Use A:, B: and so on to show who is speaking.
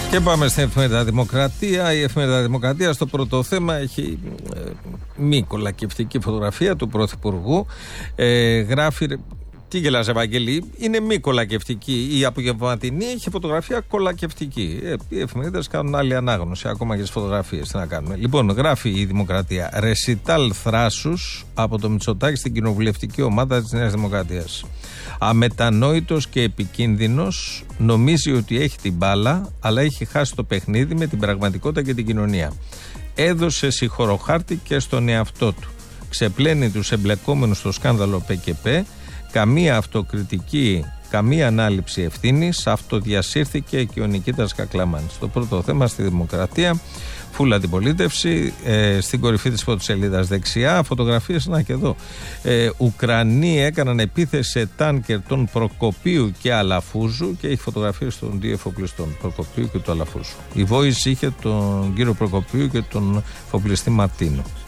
A: Και πάμε στην Εφημερίδα Δημοκρατία. Η Εφημερίδα Δημοκρατία στο πρώτο θέμα έχει μη κολακευτική φωτογραφία του Πρωθυπουργού. Γράφει. Τι γελάς, Ευαγγελή, είναι μη κολακευτική. Η απογευματινή έχει φωτογραφία κολακευτική. Οι εφημερίδες κάνουν άλλη ανάγνωση, ακόμα και τις φωτογραφίες. Τι να κάνουμε. Λοιπόν, γράφει η Δημοκρατία. Ρεσιτάλ θράσους από το Μητσοτάκη στην κοινοβουλευτική ομάδα της Νέας Δημοκρατίας. Αμετανόητος και επικίνδυνος, νομίζει ότι έχει την μπάλα, αλλά έχει χάσει το παιχνίδι με την πραγματικότητα και την κοινωνία. Έδωσε συγχωροχάρτη και στον εαυτό του. Ξεπλένει τους εμπλεκόμενους στο σκάνδαλο ΠΚΠ. Καμία αυτοκριτική, καμία ανάληψη ευθύνης, αυτοδιασύρθηκε και ο Νικήτας Κακλαμάνης. Στο πρώτο θέμα στη Δημοκρατία, φουλ αντιπολίτευση, στην κορυφή της φωτοσελίδας δεξιά, φωτογραφίες, να και εδώ. Ουκρανοί έκαναν επίθεση σε τάνκερ των Προκοπίου και Αλαφούζου και έχει φωτογραφίες των δύο εφοπλιστών, Προκοπίου και του Αλαφούζου. Η Voice είχε τον κύριο Προκοπίου και τον εφοπλιστή Ματίνο.